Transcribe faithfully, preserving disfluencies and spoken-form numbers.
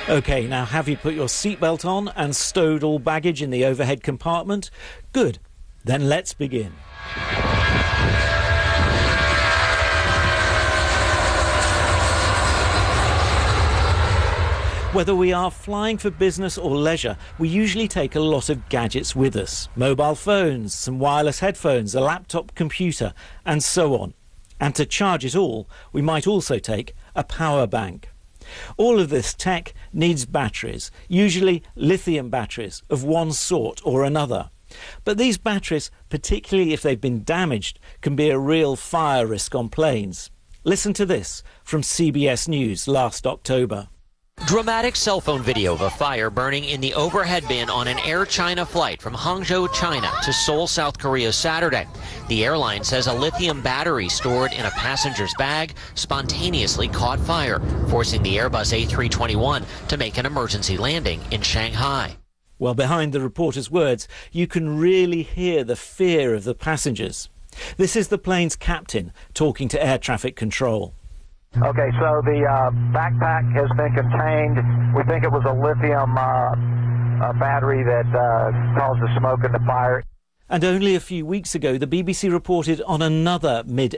OK, now have you put your seatbelt on and stowed all baggage in the overhead compartment? Good. Then let's begin. Whether we are flying for business or leisure, we usually take a lot of gadgets with us. Mobile phones, some wireless headphones, a laptop computer, and so on. And to charge it all, we might also take a power bank. All of this tech needs batteries, usually lithium batteries of one sort or another. But these batteries, particularly if they've been damaged, can be a real fire risk on planes. Listen to this from C B S News last October. Dramatic cell phone video of a fire burning in the overhead bin on an Air China flight from Hangzhou, China to Seoul, South Korea Saturday. The airline says a lithium battery stored in a passenger's bag spontaneously caught fire, forcing the Airbus A three twenty-one to make an emergency landing in Shanghai. Well, behind the reporter's words, you can really hear the fear of the passengers. This is the plane's captain talking to air traffic control. Okay, so the uh, backpack has been contained. We think it was a lithium uh, uh, battery that uh, caused the smoke and the fire. And only a few weeks ago, the B B C reported on another mid